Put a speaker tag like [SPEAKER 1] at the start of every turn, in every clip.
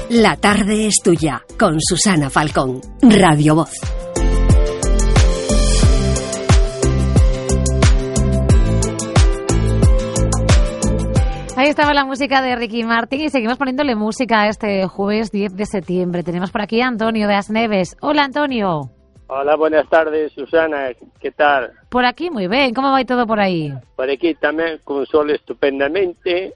[SPEAKER 1] La tarde es tuya, con Susana Falcón, Radio Voz.
[SPEAKER 2] Ahí estaba la música de Ricky Martin y seguimos poniéndole música a este jueves 10 de septiembre. Tenemos por aquí a Antonio de Asneves. Hola, Antonio.
[SPEAKER 3] Hola, buenas tardes, Susana. ¿Qué tal?
[SPEAKER 2] Por aquí muy bien. ¿Cómo va todo por ahí?
[SPEAKER 3] Por aquí también con sol estupendamente.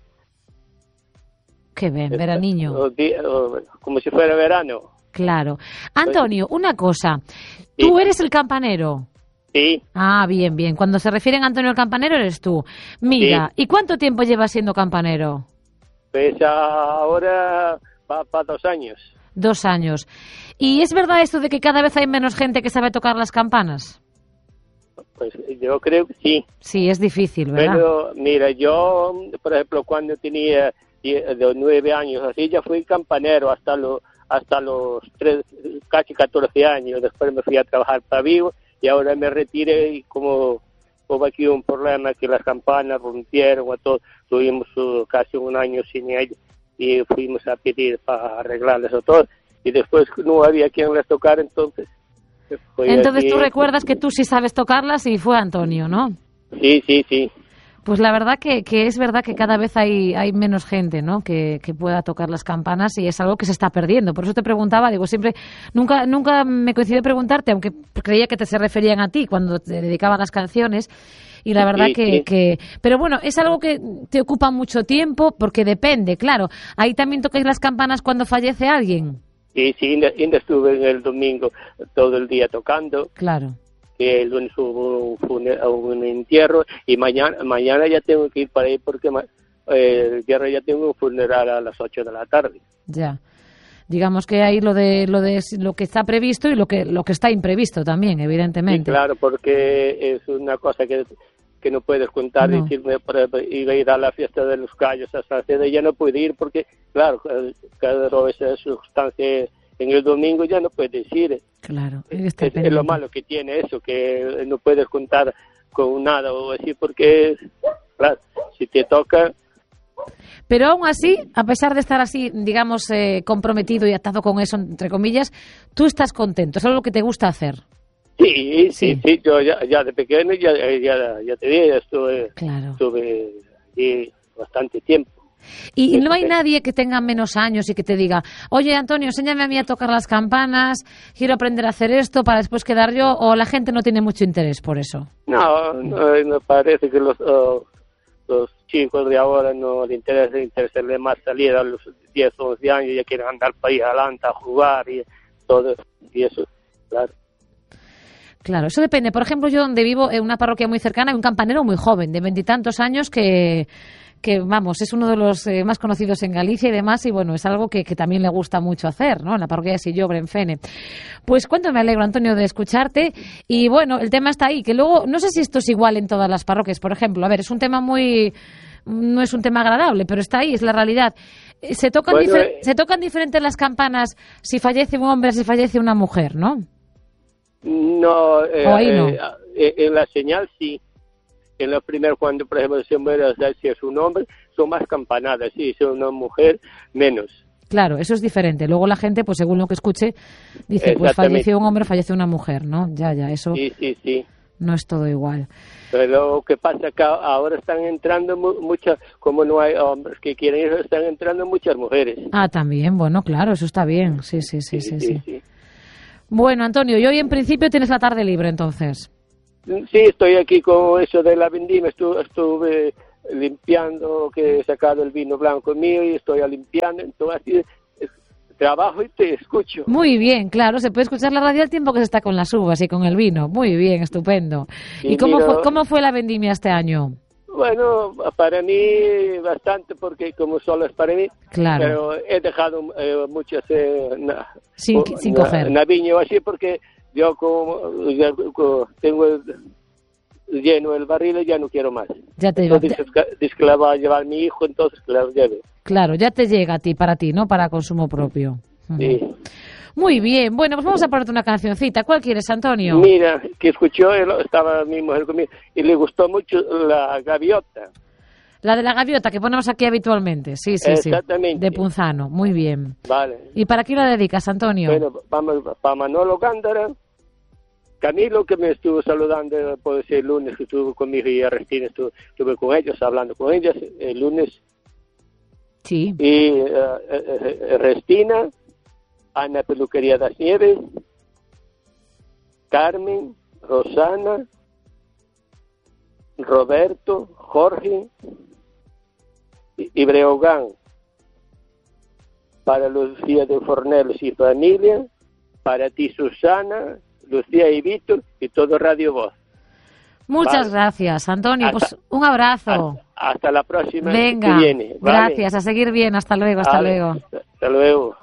[SPEAKER 2] Qué bien, veraniño.
[SPEAKER 3] Como si fuera verano.
[SPEAKER 2] Claro. Antonio, una cosa. ¿Tú eres el campanero?
[SPEAKER 3] Sí.
[SPEAKER 2] Ah, bien, bien. Cuando se refieren a Antonio el campanero eres tú. Mira, sí. ¿Y cuánto tiempo llevas siendo campanero?
[SPEAKER 3] Pues ahora va para 2 años.
[SPEAKER 2] 2 años. ¿Y es verdad esto de que cada vez hay menos gente que sabe tocar las campanas?
[SPEAKER 3] Pues yo creo que sí.
[SPEAKER 2] Sí, es difícil, ¿verdad?
[SPEAKER 3] Pero mira, yo, por ejemplo, cuando tenía de 9 años, así ya fui campanero hasta los 3, casi 14 años. Después me fui a trabajar para Vigo. Y ahora me retiré y como hubo aquí un problema que las campanas rompieron, tuvimos casi 1 año sin ellas y fuimos a pedir para arreglarlas o todo. Y después no había quien las tocara, entonces...
[SPEAKER 2] Entonces tú recuerdas que tú sí sabes tocarlas y fue Antonio, ¿no?
[SPEAKER 3] Sí, sí, sí.
[SPEAKER 2] Pues la verdad que es verdad que cada vez hay menos gente, ¿no? Que pueda tocar las campanas y es algo que se está perdiendo. Por eso te preguntaba, digo, siempre, nunca me coincidió preguntarte, aunque creía que se referían a ti cuando te dedicaban las canciones. Y la verdad que... Pero bueno, es algo que te ocupa mucho tiempo porque depende, claro. Ahí también tocáis las campanas cuando fallece alguien.
[SPEAKER 3] Sí, estuve en el domingo todo el día tocando.
[SPEAKER 2] Claro.
[SPEAKER 3] Que el lunes hubo un entierro y mañana ya tengo que ir para ahí porque el viernes ya tengo un funeral a las 8 de la tarde.
[SPEAKER 2] Ya. Digamos que hay lo que está previsto y lo que está imprevisto también, evidentemente.
[SPEAKER 3] Sí, claro, porque es una cosa que no puedes contar. No. Decirme, por ejemplo, iba a ir a la fiesta de los gallos a San Cede, ya no pude ir porque, claro, cada esa sustancia en el domingo ya no puedes ir.
[SPEAKER 2] Claro,
[SPEAKER 3] es lo malo que tiene eso, que no puedes contar con nada o así, porque, claro, si te toca...
[SPEAKER 2] Pero aún así, a pesar de estar así, digamos, comprometido y atado con eso, entre comillas, tú estás contento, es algo que te gusta hacer.
[SPEAKER 3] Sí, yo ya de pequeño ya te dije, estuve allí bastante tiempo.
[SPEAKER 2] Y no hay nadie que tenga menos años y que te diga, oye, Antonio, enséñame a mí a tocar las campanas, quiero aprender a hacer esto para después quedar yo, o la gente no tiene mucho interés por eso.
[SPEAKER 3] No parece que los chicos de ahora no les interesa más salir a los 10 o 11 años, ya quieren andar para ahí adelante a jugar y todo, y eso, claro.
[SPEAKER 2] Claro, eso depende. Por ejemplo, yo donde vivo, en una parroquia muy cercana, hay un campanero muy joven, de 20 y tantos años, que vamos, es uno de los más conocidos en Galicia y demás, y bueno, es algo que también le gusta mucho hacer, ¿no? En la parroquia de Sillobre, en Fene. Pues cuánto me alegro, Antonio, de escucharte. Y bueno, el tema está ahí, que luego, no sé si esto es igual en todas las parroquias, por ejemplo. A ver, es un tema no es un tema agradable, pero está ahí, es la realidad. Se tocan diferentes las campanas si fallece un hombre, si fallece una mujer, ¿no?
[SPEAKER 3] No,
[SPEAKER 2] ahí no.
[SPEAKER 3] En la señal sí. En la primera, cuando por ejemplo se muere, si es un hombre, son más campanadas, si es una mujer, menos.
[SPEAKER 2] Claro, eso es diferente. Luego la gente, pues según lo que escuche, dice, pues falleció un hombre, falleció una mujer, ¿no? Ya, eso
[SPEAKER 3] sí.
[SPEAKER 2] No es todo igual.
[SPEAKER 3] Pero lo que pasa es que ahora están entrando muchas, como no hay hombres que quieren ir, están entrando muchas mujeres.
[SPEAKER 2] Ah, también, bueno, claro, eso está bien, sí. Bueno, Antonio, y hoy en principio tienes la tarde libre, entonces.
[SPEAKER 3] Sí, estoy aquí con eso de la vendimia, estuve limpiando, que he sacado el vino blanco mío y estoy limpiando, entonces así trabajo y te escucho.
[SPEAKER 2] Muy bien, claro, se puede escuchar la radio al tiempo que se está con las uvas y con el vino. Muy bien, estupendo. ¿Y cómo fue la vendimia este año?
[SPEAKER 3] Bueno, para mí bastante, porque como solo es para mí,
[SPEAKER 2] claro.
[SPEAKER 3] Pero he dejado muchas
[SPEAKER 2] sin coger.
[SPEAKER 3] Naviño así, porque yo como tengo lleno el barril, ya no quiero más.
[SPEAKER 2] Ya te
[SPEAKER 3] entonces dice que la va a llevar mi hijo, entonces que la lleve.
[SPEAKER 2] Claro, ya te llega para ti, ¿no? Para consumo propio.
[SPEAKER 3] Sí.
[SPEAKER 2] Muy bien, bueno, pues vamos a ponerte una cancioncita. ¿Cuál quieres, Antonio?
[SPEAKER 3] Mira, que escuchó, estaba mi mujer conmigo, y le gustó mucho La Gaviota.
[SPEAKER 2] La de la gaviota que ponemos aquí habitualmente. Sí, sí,
[SPEAKER 3] Exactamente.
[SPEAKER 2] sí. De Punzano. Muy bien.
[SPEAKER 3] Vale.
[SPEAKER 2] ¿Y para quién la dedicas, Antonio?
[SPEAKER 3] Bueno, para Manolo Gándara, Camilo, que me estuvo saludando por ese lunes que estuvo conmigo, y Restina estuve con ellos, hablando con ellas el lunes.
[SPEAKER 2] Sí.
[SPEAKER 3] Y Restina, Ana Peluquería das Nieves, Carmen, Rosana, Roberto, Jorge y Breogán, para Lucía de Fornelos y familia, para ti Susana, Lucía y Víctor y todo Radio Voz.
[SPEAKER 2] Muchas gracias, Antonio. Pues un abrazo.
[SPEAKER 3] Hasta la próxima.
[SPEAKER 2] Venga,
[SPEAKER 3] que viene. ¿Vale?
[SPEAKER 2] Gracias, a seguir bien. Hasta luego, hasta luego.
[SPEAKER 3] Hasta luego.